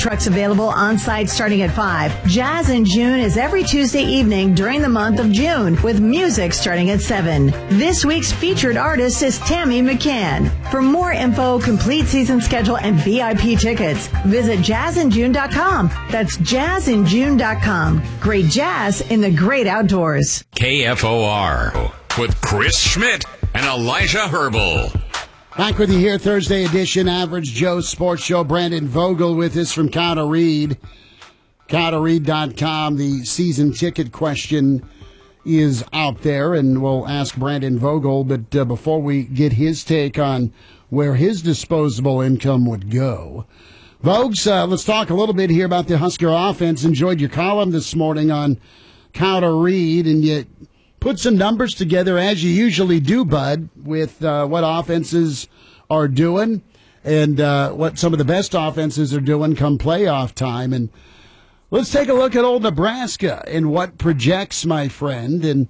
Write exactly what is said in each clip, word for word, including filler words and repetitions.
trucks available on site starting at five. Jazz in June is every Tuesday evening during the month of June with music starting at seven. This week's featured artist is Tammy McCann. For more info, complete season schedule, and V I P tickets, visit jazz in june dot com. That's jazz in june dot com. Great jazz in the great outdoors. K F O R with Chris Schmidt and Elijah Herbal. Back with you here, Thursday edition, Average Joe Sports Show. Brandon Vogel with us from Cow to Read. cow to read dot com. The season ticket question is out there, and we'll ask Brandon Vogel. But uh, before we get his take on where his disposable income would go, Vogues, uh, let's talk a little bit here about the Husker offense. Enjoyed your column this morning on Cow to Read, and you put some numbers together, as you usually do, Bud, with uh, what offenses are doing and uh, what some of the best offenses are doing come playoff time. And let's take a look at old Nebraska and what projects, my friend. And,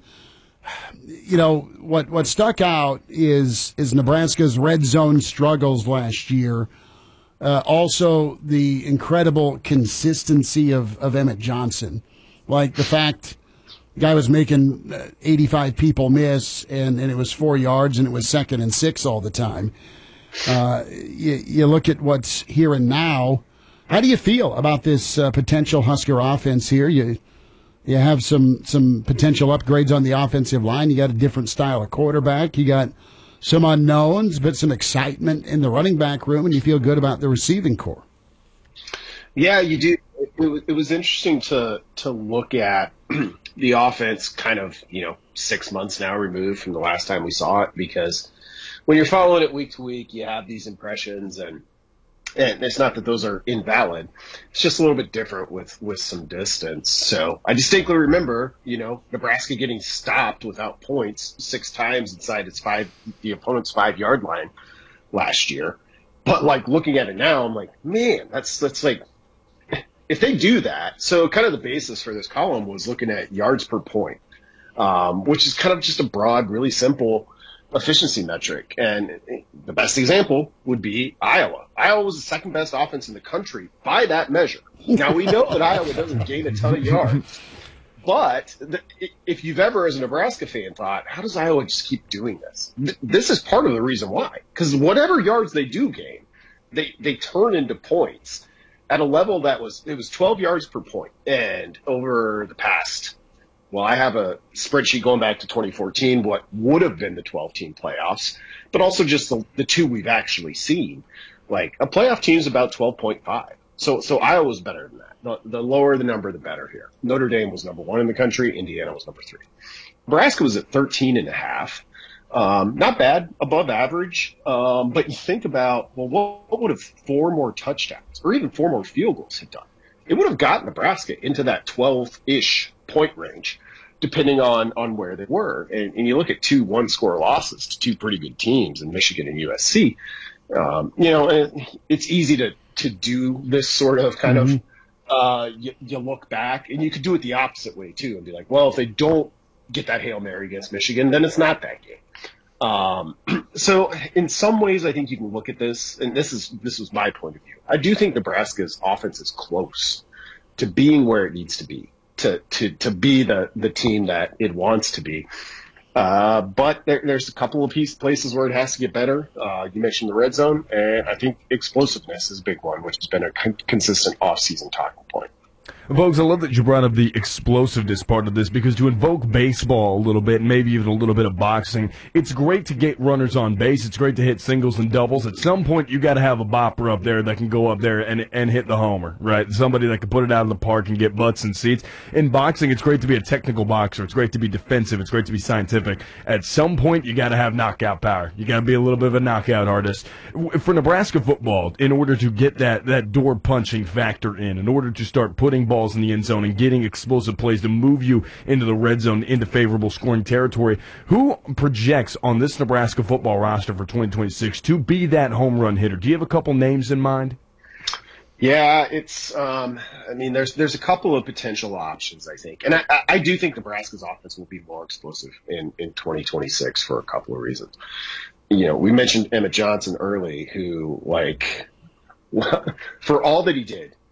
you know, what what stuck out is is Nebraska's red zone struggles last year. Uh, also, the incredible consistency of, of Emmett Johnson. Like the fact the guy was making eighty-five people miss, and, and it was four yards, and it was second and six all the time. Uh, you, you look at what's here and now. How do you feel about this uh, potential Husker offense here? You you have some some potential upgrades on the offensive line. You got a different style of quarterback. You got some unknowns, but some excitement in the running back room, and you feel good about the receiving core. Yeah, you do. It, it was interesting to to look at the offense kind of, you know, six months now removed from the last time we saw it, because when you're following it week to week, you have these impressions, and and it's not that those are invalid. It's just a little bit different with, with some distance. So I distinctly remember, you know, Nebraska getting stopped without points six times inside its five, the opponent's five yard line last year. But like looking at it now, I'm like, man, that's, that's like, if they do that. So kind of the basis for this column was looking at yards per point, um, which is kind of just a broad, really simple efficiency metric. And the best example would be Iowa. Iowa was the second best offense in the country by that measure. Now, we know that Iowa doesn't gain a ton of yards, but the, if you've ever, as a Nebraska fan, thought, how does Iowa just keep doing this? This is part of the reason why, because whatever yards they do gain, they, they turn into points at a level that was, it was twelve yards per point. And over the past, well, I have a spreadsheet going back to twenty fourteen, what would have been the twelve-team playoffs, but also just the, the two we've actually seen. Like, a playoff team is about twelve point five. So so Iowa's better than that. The, the lower the number, the better here. Notre Dame was number one in the country. Indiana was number three. Nebraska was at thirteen and a half. Um, not bad, above average. Um, but you think about, well, what, what would have four more touchdowns or even four more field goals have done? It would have gotten Nebraska into that twelve-ish point range, depending on, on where they were. And, and you look at two one-score losses to two pretty good teams in Michigan and U S C. Um, you know, and it's easy to, to do this sort of kind mm-hmm. of, uh, you, you look back, and you could do it the opposite way too and be like, well, if they don't get that Hail Mary against Michigan, then it's not that game. Um, so in some ways, I think you can look at this, and this is, this was my point of view. I do think Nebraska's offense is close to being where it needs to be, to, to, to be the, the team that it wants to be. Uh, but there, there's a couple of piece, places where it has to get better. Uh, you mentioned the red zone, and I think explosiveness is a big one, which has been a con- consistent off-season talking point. Folks, I love that you brought up the explosiveness part of this, because to invoke baseball a little bit, maybe even a little bit of boxing, it's great to get runners on base. It's great to hit singles and doubles. At some point, you got to have a bopper up there that can go up there and and hit the homer, right? Somebody that can put it out of the park and get butts and seats. In boxing, it's great to be a technical boxer. It's great to be defensive. It's great to be scientific. At some point, you got to have knockout power. You got to be a little bit of a knockout artist. For Nebraska football, in order to get that that door punching factor in, in order to start putting balls in the end zone and getting explosive plays to move you into the red zone, into favorable scoring territory, who projects on this Nebraska football roster for twenty twenty-six to be that home run hitter? Do you have a couple names in mind? Yeah, it's, um, I mean, there's there's a couple of potential options, I think. And I, I do think Nebraska's offense will be more explosive in, in twenty twenty-six for a couple of reasons. You know, we mentioned Emmett Johnson early, who, like, for all that he did